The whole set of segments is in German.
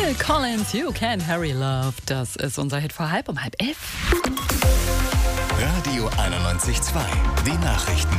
Phil Collins, You Can Hurry Love. Das ist unser Hit vor 10:30. Radio 91.2, die Nachrichten.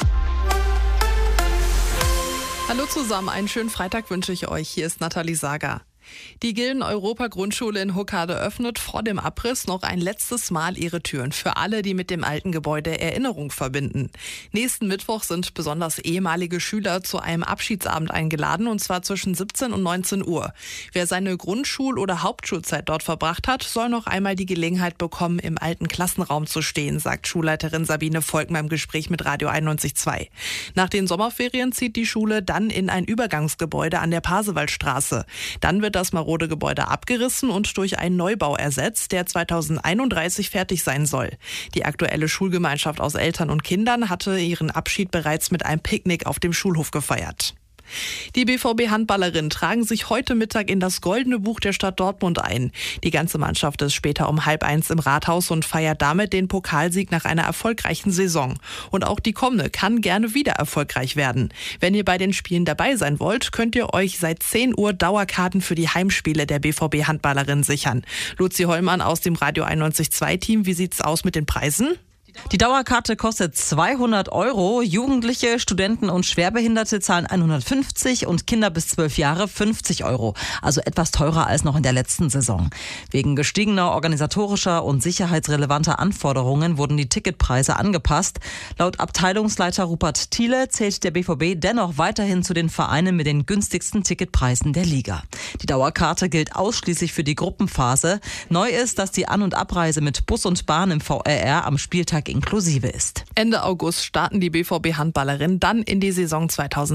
Hallo zusammen, einen schönen Freitag wünsche ich euch. Hier ist Nathalie Sager. Die Gilden-Europa-Grundschule in Huckade öffnet vor dem Abriss noch ein letztes Mal ihre Türen für alle, die mit dem alten Gebäude Erinnerung verbinden. Nächsten Mittwoch sind besonders ehemalige Schüler zu einem Abschiedsabend eingeladen, und zwar zwischen 17 und 19 Uhr. Wer seine Grundschul- oder Hauptschulzeit dort verbracht hat, soll noch einmal die Gelegenheit bekommen, im alten Klassenraum zu stehen, sagt Schulleiterin Sabine Volkmer im Gespräch mit Radio 91.2. Nach den Sommerferien zieht die Schule dann in ein Übergangsgebäude an der Parsewaldstraße. Dann wird das marode Gebäude abgerissen und durch einen Neubau ersetzt, der 2031 fertig sein soll. Die aktuelle Schulgemeinschaft aus Eltern und Kindern hatte ihren Abschied bereits mit einem Picknick auf dem Schulhof gefeiert. Die BVB-Handballerinnen tragen sich heute Mittag in das Goldene Buch der Stadt Dortmund ein. Die ganze Mannschaft ist später um 12:30 im Rathaus und feiert damit den Pokalsieg nach einer erfolgreichen Saison. Und auch die kommende kann gerne wieder erfolgreich werden. Wenn ihr bei den Spielen dabei sein wollt, könnt ihr euch seit 10 Uhr Dauerkarten für die Heimspiele der BVB-Handballerinnen sichern. Luzi Hollmann aus dem Radio 91.2-Team, wie sieht's aus mit den Preisen? Die Dauerkarte kostet 200 €. Jugendliche, Studenten und Schwerbehinderte zahlen 150 und Kinder bis 12 Jahre 50 €. Also etwas teurer als noch in der letzten Saison. Wegen gestiegener organisatorischer und sicherheitsrelevanter Anforderungen wurden die Ticketpreise angepasst. Laut Abteilungsleiter Rupert Thiele zählt der BVB dennoch weiterhin zu den Vereinen mit den günstigsten Ticketpreisen der Liga. Die Dauerkarte gilt ausschließlich für die Gruppenphase. Neu ist, dass die An- und Abreise mit Bus und Bahn im VRR am Spieltag inklusive ist. Ende August starten die BVB-Handballerinnen dann in die Saison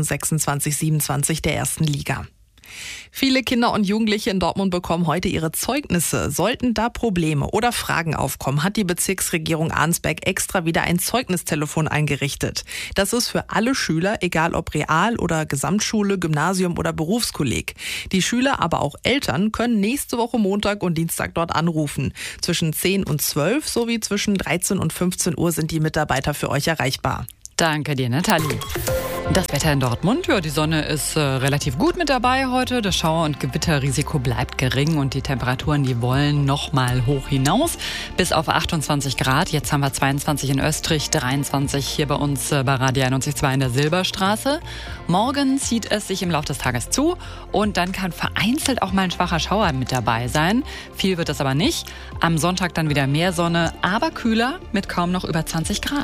2026/27 der ersten Liga. Viele Kinder und Jugendliche in Dortmund bekommen heute ihre Zeugnisse. Sollten da Probleme oder Fragen aufkommen, hat die Bezirksregierung Arnsberg extra wieder ein Zeugnistelefon eingerichtet. Das ist für alle Schüler, egal ob Real- oder Gesamtschule, Gymnasium oder Berufskolleg. Die Schüler, aber auch Eltern können nächste Woche Montag und Dienstag dort anrufen. Zwischen 10 und 12 sowie zwischen 13 und 15 Uhr sind die Mitarbeiter für euch erreichbar. Danke dir, Nathalie. Das Wetter in Dortmund, ja, die Sonne ist relativ gut mit dabei heute. Das Schauer- und Gewitterrisiko bleibt gering und die Temperaturen, die wollen noch mal hoch hinaus. Bis auf 28 Grad. Jetzt haben wir 22 in Österreich, 23 hier bei uns bei Radio 91.2 in der Silberstraße. Morgen zieht es sich im Laufe des Tages zu und dann kann vereinzelt auch mal ein schwacher Schauer mit dabei sein. Viel wird das aber nicht. Am Sonntag dann wieder mehr Sonne, aber kühler mit kaum noch über 20 Grad.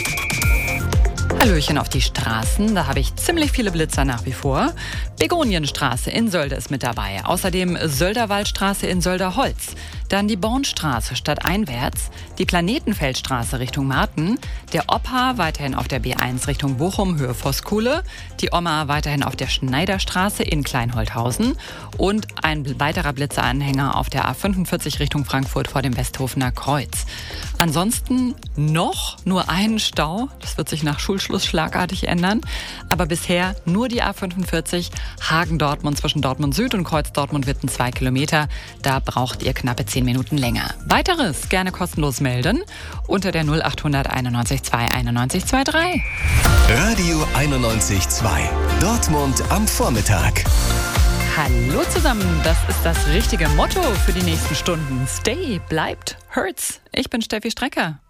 Hallöchen auf die Straßen, da habe ich ziemlich viele Blitzer nach wie vor. Begonienstraße in Sölde ist mit dabei. Außerdem Sölderwaldstraße in Sölderholz. Dann die Bornstraße stadteinwärts, die Planetenfeldstraße Richtung Marten, der Opa weiterhin auf der B1 Richtung Bochum, Höhe Voskuhle, die Oma weiterhin auf der Schneiderstraße in Kleinholthausen und ein weiterer Blitzeranhänger auf der A45 Richtung Frankfurt vor dem Westhofener Kreuz. Ansonsten noch nur einen Stau, das wird sich nach Schulschluss schlagartig ändern, aber bisher nur die A45 Hagen-Dortmund zwischen Dortmund Süd und Kreuz Dortmund-Witten 2 Kilometer, da braucht ihr knappe 10 Minuten länger. Weiteres gerne kostenlos melden unter der 0800 91 2 91 23. Radio 91.2, Dortmund am Vormittag. Hallo zusammen, das ist das richtige Motto für die nächsten Stunden. Stay, bleibt, hurts. Ich bin Steffi Strecker.